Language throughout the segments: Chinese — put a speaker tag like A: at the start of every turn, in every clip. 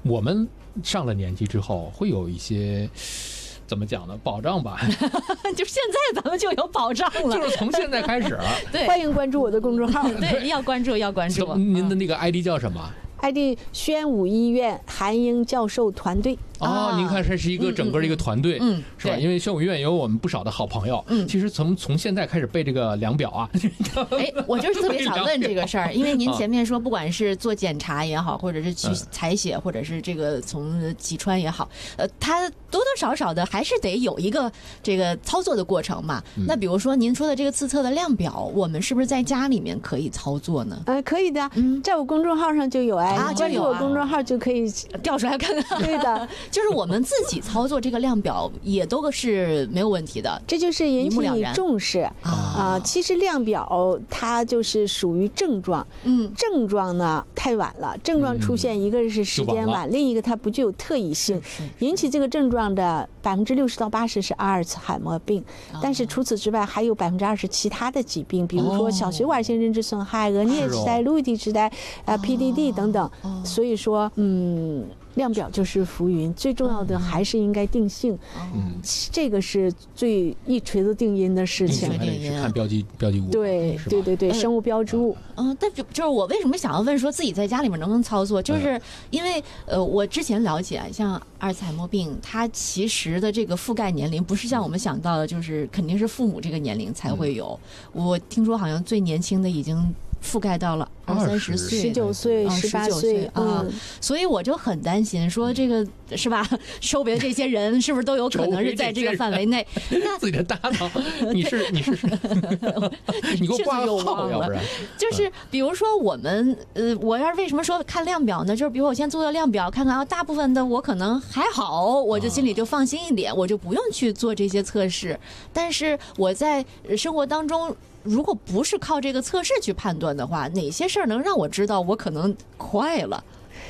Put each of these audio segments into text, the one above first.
A: 我们上了年纪之后会有一些怎么讲呢？保障吧，
B: 就现在咱们就有保障了，
A: 就是从现在开始。
B: 对，
C: 欢迎关注我的公众号。
B: 对，要关注，要关注。
A: 您的那个 ID 叫什么
C: ？ID 宣武医院韩英教授团队。
A: 您看这是一个整个的一个团队，是吧？因为宣武医院有我们不少的好朋友，其实从现在开始背这个量表啊。
B: 我就是特别想问这个事儿，因为您前面说，不管是做检查也好，或者是去采血，或者是这个从脊穿也好，它多多少少的还是得有一个这个操作的过程嘛。那比如说您说的这个自测的量表，我们是不是在家里面可以操作呢？
C: 可以的，在我公众号上就有关注我公众号就可以
B: 调出来看看。
C: 对的。
B: 就是我们自己操作这个量表也都是没有问题的，
C: 这就是引起你重视其实量表它就是属于症状，症状呢太晚了，症状出现一个是时间晚，另一个它不具有特异性。引起这个症状的60%到80%是阿尔茨海默病，但是除此之外还有20%其他的疾病，比如说小血管性认知损害、额颞痴呆、路易体痴呆、PDD 等等。所以说量表就是浮云，最重要的还是应该定性，这个是最一锤子定音的事情。
A: 是看标记物，
C: 对，生物标志物。
B: 但就是我为什么想要问说自己在家里面能不能操作，就是因为我之前了解，像阿尔茨海默病，它其实的这个覆盖年龄不是像我们想到的，就是肯定是父母这个年龄才会有。我听说好像最年轻的已经覆盖到了20-30岁、
C: 19岁、18岁
B: 所以我就很担心，说这个是吧？周围的这些人是不是都有可能是在这个范围内？那
A: 自己的搭档，你是，你给我挂个号，要不然
B: 就是比如说我们我要是为什么说看量表呢？就是比如我先做个量表，看看大部分的我可能还好，我就心里就放心一点，我就不用去做这些测试。但是我在生活当中，如果不是靠这个测试去判断的话，哪些事儿能让我知道我可能快了？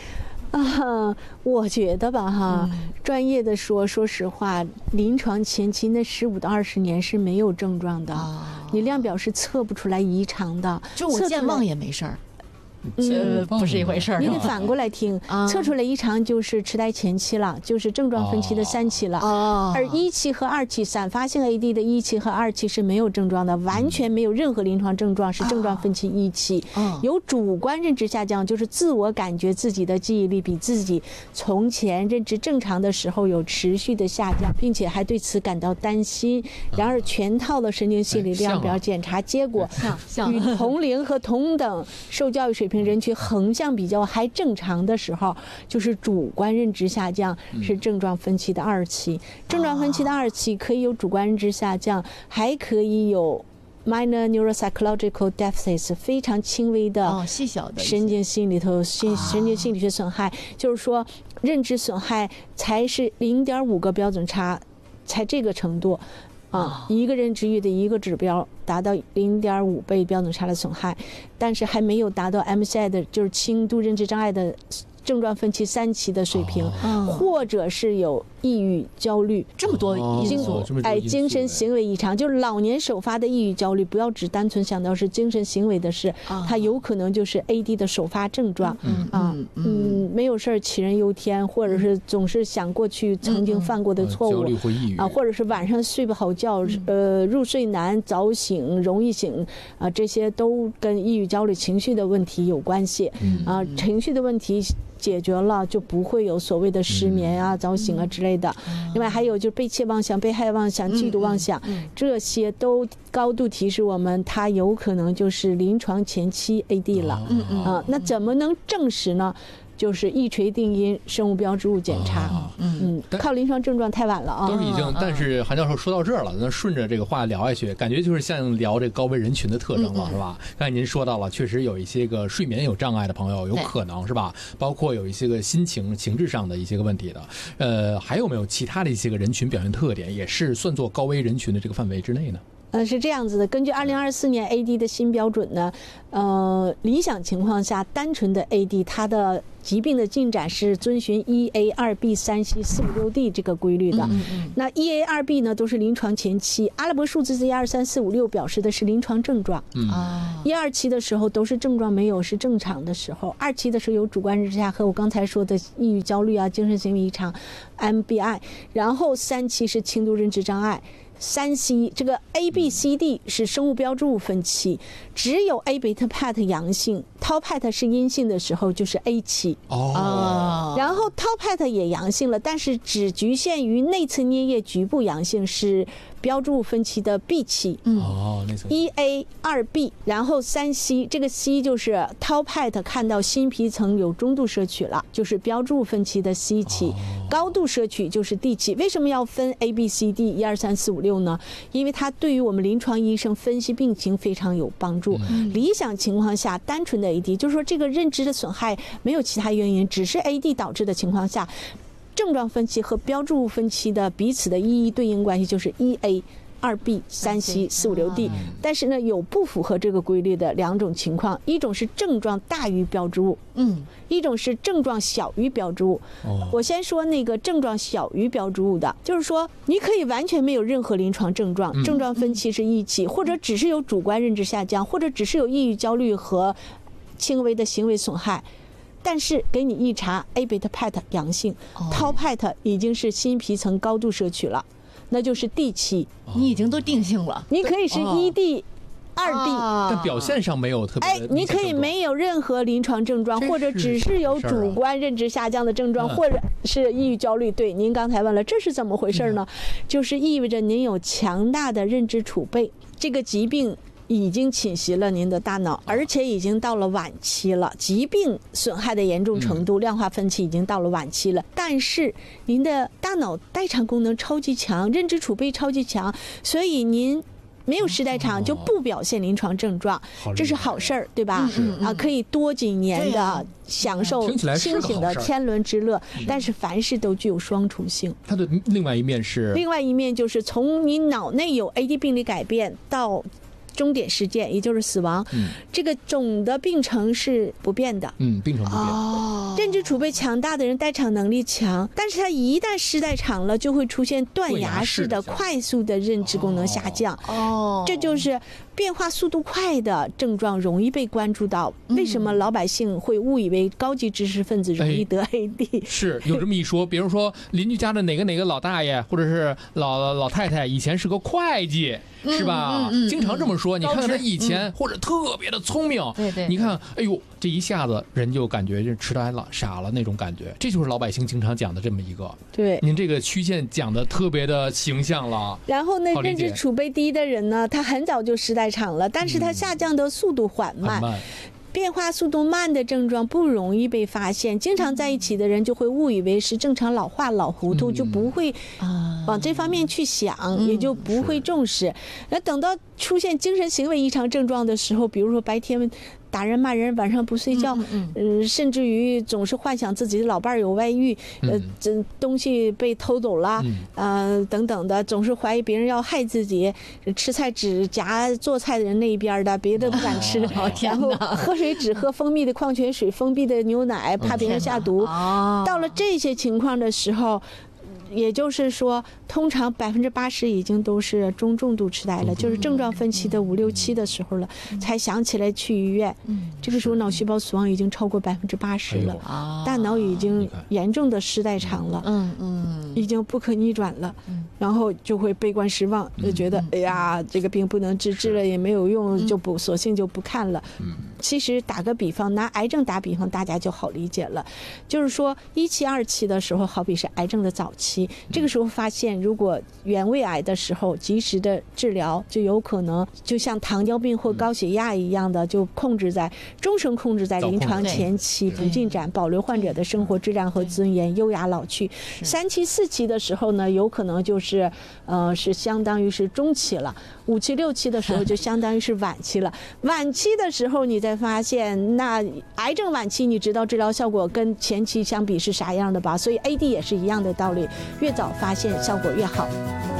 C: 我觉得吧专业的说实话，临床前期那15到20年是没有症状的，你量表是测不出来异常的，
B: 就我健忘也没事儿。不是一回事儿。
C: 你得反过来听，测出来异常就是痴呆前期了，就是症状分期的3期了。而1期和2期散发性 AD 的1期和2期是没有症状的，完全没有任何临床症状，是症状分期1期。有主观认知下降，就是自我感觉自己的记忆力比自己从前认知正常的时候有持续的下降，并且还对此感到担心。然而全套的神经心理量表检查结果与同龄和同等受教育水平人群横向比较还正常的时候，就是主观认知下降，是症状分期的2期。症状分期的2期可以有主观认知下降，还可以有 minor neuropsychological deficits 非常轻微的
B: 细小的
C: 神经心理学损害，就是说认知损害才是0.5个标准差，才这个程度。一个认知域的一个指标达到0.5倍标准差的损害，但是还没有达到 MCI 的，就是轻度认知障碍的症状分期3期的水平，或者是有抑郁、焦虑，
B: 这么多因素，
C: 精神行为异常，就是老年首发的抑郁、焦虑，不要只单纯想到是精神行为的事，它有可能就是 AD 的首发症状。没有事儿杞人忧天，或者是总是想过去曾经犯过的错误，
A: 焦虑或抑郁
C: 或者是晚上睡不好觉，入睡难、早醒、容易醒这些都跟抑郁、焦虑情绪的问题有关系。情绪的问题解决了，就不会有所谓的失眠早醒之类的。另外还有就是被窃妄想、被害妄想、嫉妒妄想，这些都高度提示我们它有可能就是临床前期 AD 了。那怎么能证实呢？就是一锤定音，生物标志物检查。靠临床症状太晚了
A: 都是已经。但是韩教授说到这儿了，那顺着这个话聊下去，感觉就是像聊这个高危人群的特征了，是吧？刚才您说到了，确实有一些个睡眠有障碍的朋友，有可能是吧？包括有一些个心情、情志上的一些个问题的。还有没有其他的一些个人群表现特点，也是算作高危人群的这个范围之内呢？
C: 是这样子的，根据2024年 AD 的新标准呢，理想情况下，单纯的 AD 它的疾病的进展是遵循 1A2B3C456D 这个规律的。那 1A2B 呢都是临床前期，阿拉伯数字12345表示的是临床症状。1、2期的时候都是症状没有是正常的时候，2期的时候有主观认知下和我刚才说的抑郁、焦虑啊、精神行为异常 MBI， 然后3期是轻度认知障碍。3C 这个 ABCD 是生物标志物分期，只有 A 贝塔 PET 阳性 Tau PET 是阴性的时候就是 A 期。然后 Tau PET 也阳性了，但是只局限于内侧颞叶局部阳性，是标志物分期的 B 期。1A2B， 然后3C， 这个 C 就是 Tau PET 看到新皮层有中度摄取了，就是标志物分期的 C 期。高度摄取就是 D 期。为什么要分 ABCD 1、2、3、4、5、6呢？因为它对于我们临床医生分析病情非常有帮助。理想情况下，单纯的 AD， 就是说这个认知的损害没有其他原因，只是 AD 导致的情况下，症状分期和标志物分期的彼此的一一对应关系就是 1A2B 3C 456D， 但是呢，有不符合这个规律的两种情况，一种是症状大于标志物，一种是症状小于标志物。我先说那个症状小于标志物的，就是说你可以完全没有任何临床症状，症状分期是1期，或者只是有主观认知下降，或者只是有抑郁、焦虑和轻微的行为损害。但是给你一查 A 贝塔 PET 阳性，Tau PET 已经是新皮层高度摄取了，那就是 D 期，
B: 你已经都定性了。
C: 你可以是1D、
A: 2D， 但表现上没有特别。
C: 你可以没有任何临床症状，或者只是有主观认知下降的症状，或者是抑郁、焦虑。对，您刚才问了，这是怎么回事呢？就是意味着您有强大的认知储备，这个疾病已经侵袭了您的大脑，而且已经到了晚期了，疾病损害的严重程度，量化分期已经到了晚期了。但是您的大脑代偿功能超级强，认知储备超级强，所以您没有时代偿就不表现临床症状，这是好事儿，对吧？可以多几年的享受清醒的天伦之乐。但是凡事都具有双重性，
A: 它的另外一面是，
C: 另外一面就是从你脑内有 AD 病理改变到终点事件，也就是死亡，这个总的病程是不变的。
A: 病程不变。
C: 认知储备强大的人代偿能力强，但是他一旦失代偿了，就会出现断崖式的快速的认知功能下降。这就是变化速度快的症状容易被关注到。为什么老百姓会误以为高级知识分子容易得 AD？
A: 是有这么一说，比如说邻居家的哪个老大爷或者是老太太以前是个会计，是吧？经常这么说。你看看他以前或者特别的聪明，
B: 对，
A: 你看，哎呦，这一下子人就感觉就痴呆了、傻了那种感觉。这就是老百姓经常讲的这么一个。
C: 对，
A: 您这个曲线讲的特别的形象了。
C: 然后呢，认知储备低的人呢，他很早就失代偿了，但是他下降的速度缓慢。变化速度慢的症状不容易被发现，经常在一起的人就会误以为是正常老化老糊涂，就不会往这方面去想，也就不会重视。那等到出现精神行为异常症状的时候，比如说白天打人骂人，晚上不睡觉，甚至于总是幻想自己的老伴有外遇，这东西被偷走了，等等的，总是怀疑别人要害自己，吃菜只夹做菜的人那一边的，别的不敢吃，然后喝水只喝封闭的矿泉水、封闭的牛奶，怕别人下毒。到了这些情况的时候，也就是说，通常80%已经都是中重度痴呆了，就是症状分期的5、6、7的时候了，才想起来去医院。这个时候脑细胞死亡已经超过80%了，大脑已经严重的失代偿了，已经不可逆转了，然后就会悲观失望，就觉得哎呀，这个病不能治，治了也没有用，就不索性就不看了。其实打个比方，拿癌症打比方，大家就好理解了，就是说1期、2期的时候，好比是癌症的早期。这个时候发现，如果原位癌的时候及时的治疗，就有可能就像糖尿病或高血压一样的，就终生控制在临床前期，不进展，保留患者的生活质量和尊严，优雅老去。3期、4期的时候呢，有可能就是是相当于是中期了；5期、6期的时候就相当于是晚期了。晚期的时候，你再发现，那癌症晚期，你知道治疗效果跟前期相比是啥样的吧？所以 AD 也是一样的道理。越早发现效果越好。